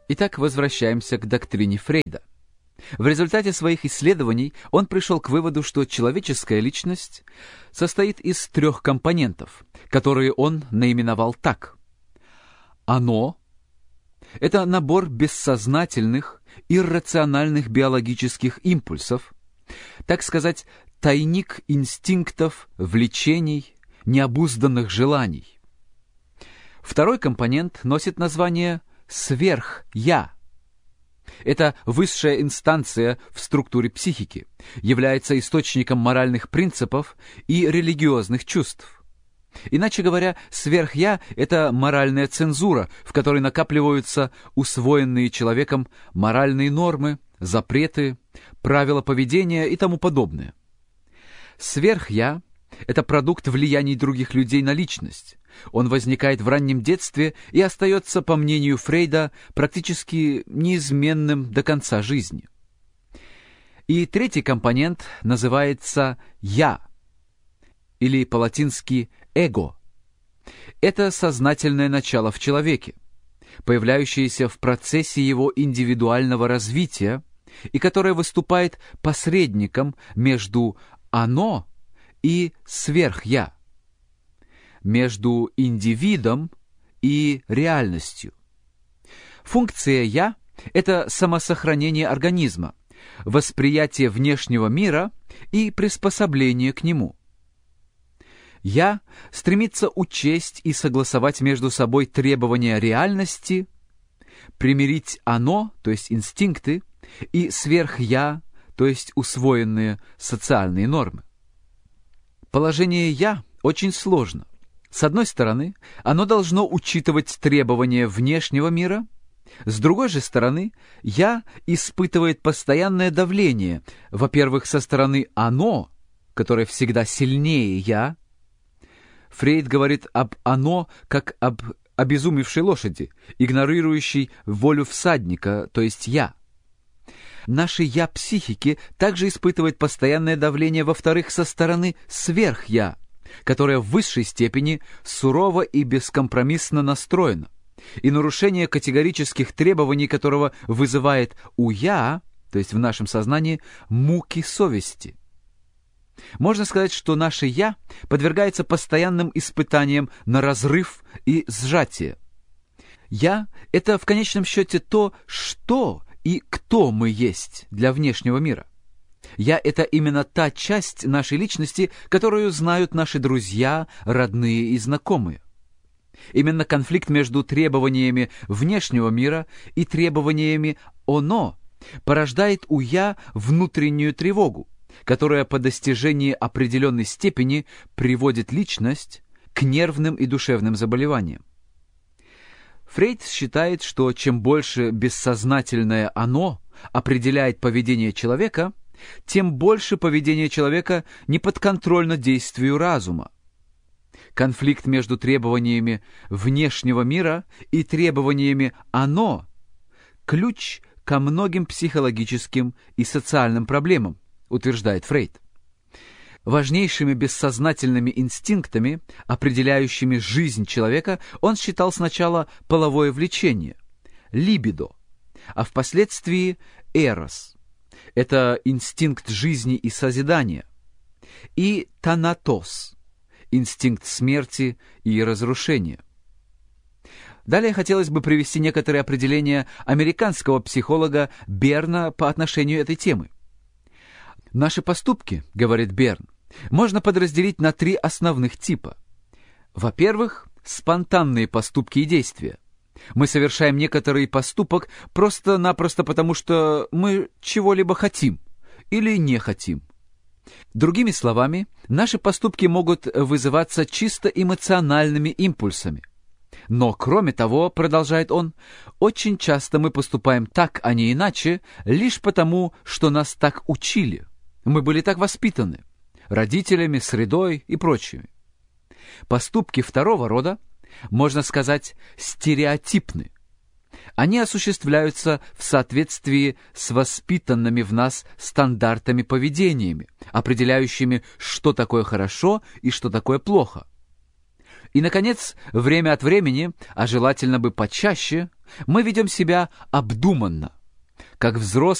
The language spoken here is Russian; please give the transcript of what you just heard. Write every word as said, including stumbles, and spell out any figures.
Итак, возвращаемся к доктрине Фрейда. В результате своих исследований он пришел к выводу, что человеческая личность состоит из трех компонентов, которые он наименовал так. «Оно» — это набор бессознательных, иррациональных биологических импульсов, так сказать, тайник инстинктов, влечений, необузданных желаний. Второй компонент носит название «сверх-я». Это высшая инстанция в структуре психики, является источником моральных принципов и религиозных чувств. Иначе говоря, сверх-я — это моральная цензура, в которой накапливаются усвоенные человеком моральные нормы, запреты, правила поведения и тому подобное. Сверх-я — это продукт влияний других людей на личность. Он возникает в раннем детстве и остается, по мнению Фрейда, практически неизменным до конца жизни. И третий компонент называется «я», или по-латински «эго». Это сознательное начало в человеке, появляющееся в процессе его индивидуального развития и которое выступает посредником между «оно» и «сверх-я», между индивидом и реальностью. Функция «я» — это самосохранение организма, восприятие внешнего мира и приспособление к нему. «Я» стремится учесть и согласовать между собой требования реальности, примирить «оно», то есть инстинкты, и сверх-я, то есть усвоенные социальные нормы. Положение «я» очень сложно. С одной стороны, оно должно учитывать требования внешнего мира, с другой же стороны, «я» испытывает постоянное давление, во-первых, со стороны «оно», которое всегда сильнее «я». Фрейд говорит об «оно» как об обезумевшей лошади, игнорирующей волю всадника, то есть «я». Наше «я» психики также испытывает постоянное давление, во-вторых, со стороны «сверх-я», которое в высшей степени сурово и бескомпромиссно настроено, и нарушение категорических требований которого вызывает у «я», то есть в нашем сознании, муки совести. Можно сказать, что наше «я» подвергается постоянным испытаниям на разрыв и сжатие. «Я» — это в конечном счете то, что и кто мы есть для внешнего мира. «Я» — это именно та часть нашей личности, которую знают наши друзья, родные и знакомые. Именно конфликт между требованиями внешнего мира и требованиями «оно» порождает у «я» внутреннюю тревогу, которая по достижении определенной степени приводит личность к нервным и душевным заболеваниям. Фрейд считает, что чем больше бессознательное «оно» определяет поведение человека, тем больше поведение человека неподконтрольно действию разума. Конфликт между требованиями внешнего мира и требованиями «оно» – ключ ко многим психологическим и социальным проблемам, утверждает Фрейд. Важнейшими бессознательными инстинктами, определяющими жизнь человека, он считал сначала половое влечение – либидо, а впоследствии эрос – это инстинкт жизни и созидания, и танатос – инстинкт смерти и разрушения. Далее хотелось бы привести некоторые определения американского психолога Берна по отношению этой темы. «Наши поступки, — говорит Берн, — можно подразделить на три основных типа. Во-первых, спонтанные поступки и действия. Мы совершаем некоторый поступок просто-напросто потому, что мы чего-либо хотим или не хотим. Другими словами, наши поступки могут вызываться чисто эмоциональными импульсами. Но, кроме того, продолжает он, очень часто мы поступаем так, а не иначе, лишь потому, что нас так учили. Мы были так воспитаны родителями, средой и прочими. Поступки второго рода, можно сказать, стереотипны. Они осуществляются в соответствии с воспитанными в нас стандартами поведениями, определяющими, что такое хорошо и что такое плохо. И, наконец, время от времени, а желательно бы почаще, мы ведем себя обдуманно. Как взрослые,